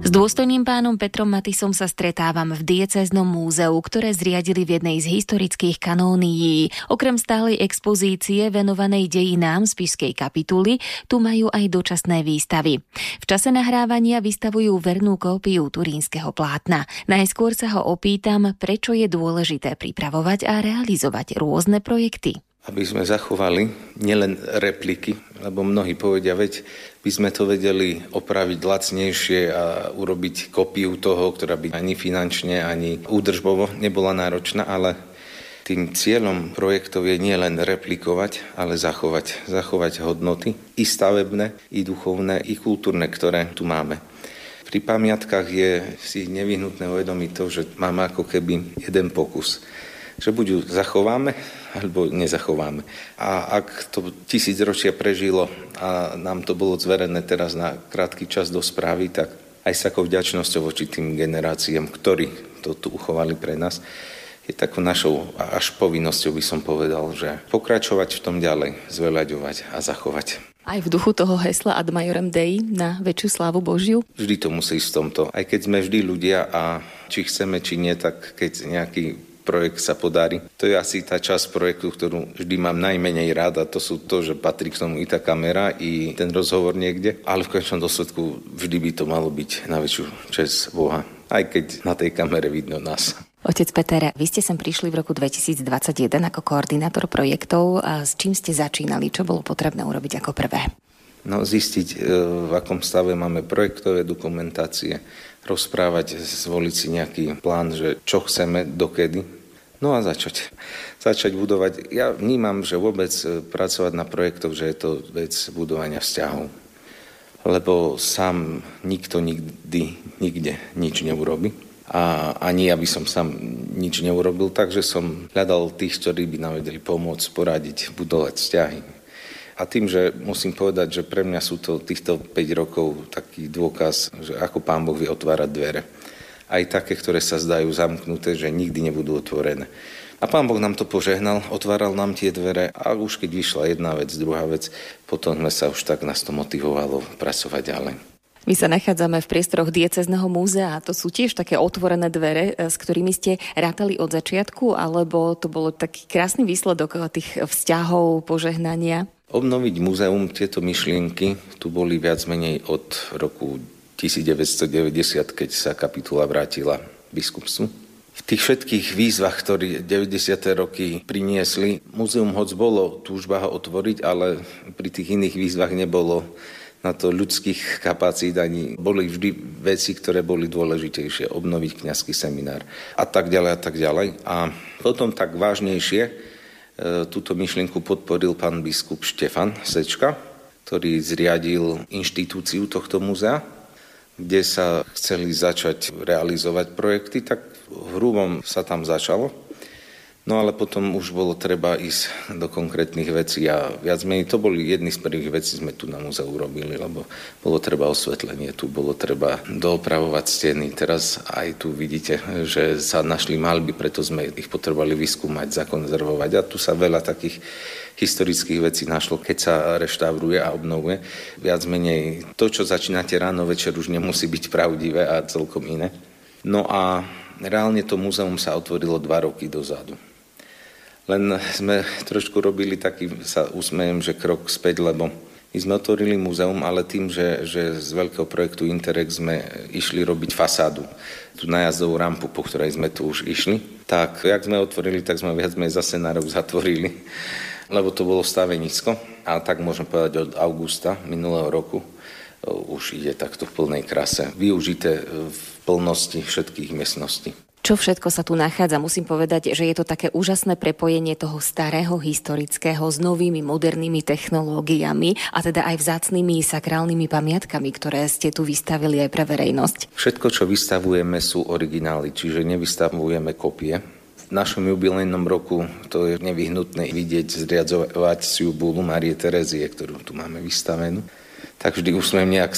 S dôstojným pánom Petrom Matisom sa stretávam v diecéznom múzeu, ktoré zriadili v jednej z historických kanónií. Okrem stálej expozície venovanej dejinám spišskej kapituly, tu majú aj dočasné výstavy. V čase nahrávania vystavujú vernú kópiu turínskeho plátna. Najskôr sa ho opýtam, prečo je dôležité pripravovať a realizovať rôzne projekty. Aby sme zachovali nielen repliky, lebo mnohí povedia, veď by sme to vedeli opraviť lacnejšie a urobiť kópiu toho, ktorá by ani finančne, ani údržbovo nebola náročná, ale tým cieľom projektov je nielen replikovať, ale zachovať hodnoty, i stavebné, i duchovné, i kultúrne, ktoré tu máme. Pri pamiatkách je si nevyhnutné uvedomiť to, že máme ako keby jeden pokus. Že buď ju zachováme, alebo nezachováme. A ak to 1000 ročia prežilo a nám to bolo zverené teraz na krátky čas do správy, tak aj s takou vďačnosťou voči tým generáciám, ktorí to tu uchovali pre nás, je takou našou až povinnosťou, by som povedal, že pokračovať v tom ďalej, zveľaďovať a zachovať. Aj v duchu toho hesla Ad Maiorem Dei na väčšiu slávu Božiu? Vždy to musí ísť v tomto. Aj keď sme vždy ľudia a či chceme, či nie, tak keď nejaký projekt sa podarí. To je asi tá časť projektu, ktorú vždy mám najmenej rád, a to sú to, že patrí k tomu i tá kamera, i ten rozhovor niekde, ale v konečnom dôsledku vždy by to malo byť na väčšiu česť Boha, aj keď na tej kamere vidno nás. Otec Peter, vy ste sem prišli v roku 2021 ako koordinátor projektov. A s čím ste začínali? Čo bolo potrebné urobiť ako prvé? No, zistiť, v akom stave máme projektové dokumentácie, rozprávať, zvoliť si nejaký plán, že čo chceme, dokedy. No a začať budovať. Ja vnímam, že vôbec pracovať na projektoch, že je to vec budovania vzťahov. Lebo sám nikto nikde nič neurobi. A ani ja by som sám nič neurobil, takže som hľadal tých, ktorí by nám vedeli pomôcť, poradiť, budovať vzťahy. A tým, že musím povedať, že pre mňa sú to týchto 5 rokov taký dôkaz, že ako Pán Boh vie otvárať dvere. Aj také, ktoré sa zdajú zamknuté, že nikdy nebudú otvorené. A Pán Boh nám to požehnal, otváral nám tie dvere a už keď vyšla jedna vec, druhá vec, potom sme sa už tak nás to motivovalo pracovať ďalej. My sa nachádzame v priestoroch diecézneho múzea a to sú tiež také otvorené dvere, s ktorými ste rátali od začiatku, alebo to bolo taký krásny výsledok tých vzťahov, požehnania? Obnoviť múzeum, tieto myšlienky tu boli viac menej od roku 1990, keď sa kapitula vrátila biskupstvu. V tých všetkých výzvach, ktoré 90. roky priniesli, múzeum hoc bolo túžba ho otvoriť, ale pri tých iných výzvach nebolo na to ľudských kapacít, ani boli vždy veci, ktoré boli dôležitejšie, obnoviť kňazský seminár a tak ďalej a tak ďalej. A potom tak vážnejšie túto myšlienku podporil pán biskup Štefan Sečka, ktorý zriadil inštitúciu tohto múzea, kde sa chceli začať realizovať projekty, tak v hrubom sa tam začalo. No ale potom už bolo treba ísť do konkrétnych vecí a viac menej to boli jedny z prvých vecí, sme tu na múzeu urobili, lebo bolo treba osvetlenie, tu bolo treba doopravovať steny. Teraz aj tu vidíte, že sa našli maľby, preto sme ich potrebovali vyskúmať, zakonzervovať a tu sa veľa takých historických vecí našlo, keď sa reštauruje a obnovuje. Viac menej to, čo začínate ráno, večer už nemusí byť pravdivé a celkom iné. No a reálne to múzeum sa otvorilo 2 roky dozadu. Len sme trošku robili taký, sa usmejem, že krok späť, lebo my sme otvorili múzeum, ale tým, že z veľkého projektu Interrex sme išli robiť fasádu, tú najazdovú rampu, po ktorej sme tu už išli, tak jak sme otvorili, tak sme viac menej zase na rok zatvorili, lebo to bolo stavenisko a tak môžem povedať od augusta minulého roku už ide takto v plnej krase, využité v plnosti všetkých miestností. Čo všetko sa tu nachádza? Musím povedať, že je to také úžasné prepojenie toho starého historického s novými modernými technológiami a teda aj vzácnymi sakrálnymi pamiatkami, ktoré ste tu vystavili aj pre verejnosť. Všetko, čo vystavujeme, sú originály, čiže nevystavujeme kopie. V našom jubilejnom roku to je nevyhnutné vidieť zriadzovaciu bulu Márie Terézie, ktorú tu máme vystavenú. Tak vždy už sme nejak